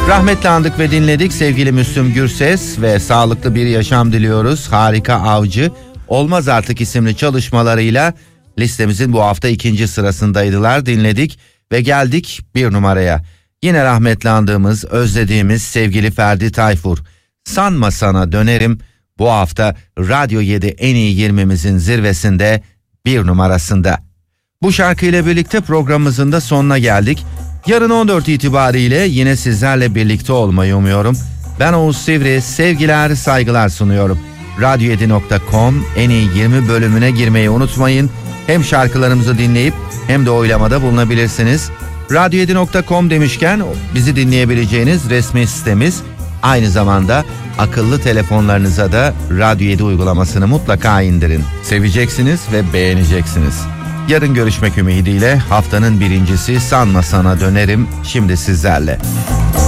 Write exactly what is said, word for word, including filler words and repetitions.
Rahmetle andık ve dinledik sevgili Müslüm Gürses ve sağlıklı bir yaşam diliyoruz. Harika Avcı Olmaz Artık isimli çalışmalarıyla listemizin bu hafta ikinci sırasındaydılar, dinledik ve geldik bir numaraya. Yine rahmetle andığımız, özlediğimiz sevgili Ferdi Tayfur. Sanma Sana Dönerim bu hafta Radyo yedi en iyi yirmimizin zirvesinde bir numarasında. Bu şarkıyla birlikte programımızın da sonuna geldik. Yarın on dört itibariyle yine sizlerle birlikte olmayı umuyorum. Ben Oğuz Sivri, sevgiler, saygılar sunuyorum. radyo yedi nokta com en iyi yirmi bölümüne girmeyi unutmayın. Hem şarkılarımızı dinleyip hem de oylamada bulunabilirsiniz. radyo yedi nokta com demişken bizi dinleyebileceğiniz resmi sitemiz, aynı zamanda akıllı telefonlarınıza da Radyo yedi uygulamasını mutlaka indirin. Seveceksiniz ve beğeneceksiniz. Yarın görüşmek ümidiyle haftanın birincisi Sanma Sana Dönerim şimdi sizlerle.